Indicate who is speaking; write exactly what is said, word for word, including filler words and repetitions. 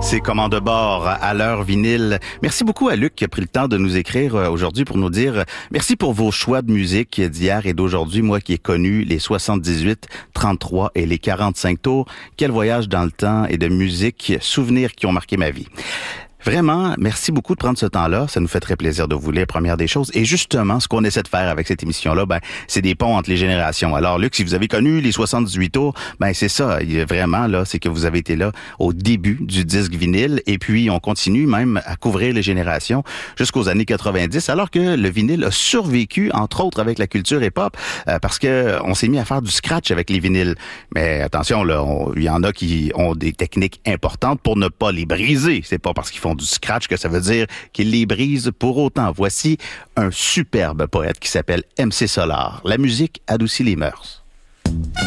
Speaker 1: C'est Commande de bord à l'heure vinyle. Merci beaucoup à Luc qui a pris le temps de nous écrire aujourd'hui pour nous dire merci pour vos choix de musique d'hier et d'aujourd'hui. Moi qui ai connu les soixante-dix-huit, trente-trois et les quarante-cinq tours. Quel voyage dans le temps et de musique, souvenirs qui ont marqué ma vie. Vraiment, merci beaucoup de prendre ce temps-là. Ça nous fait très plaisir de vous lire, première des choses. Et justement, ce qu'on essaie de faire avec cette émission-là, ben, c'est des ponts entre les générations. Alors, Luc, si vous avez connu les soixante-dix-huit tours, ben, c'est ça. Il y a vraiment, là, c'est que vous avez été là au début du disque vinyle. Et puis, on continue même à couvrir les générations jusqu'aux années quatre-vingt-dix, alors que le vinyle a survécu, entre autres, avec la culture hip-hop, euh, parce que on s'est mis à faire du scratch avec les vinyles. Mais attention, là, il y en a qui ont des techniques importantes pour ne pas les briser. C'est pas parce qu'ils font du scratch que ça veut dire qu'il les brise pour autant. Voici un superbe poète qui s'appelle M C Solar. La musique adoucit les mœurs.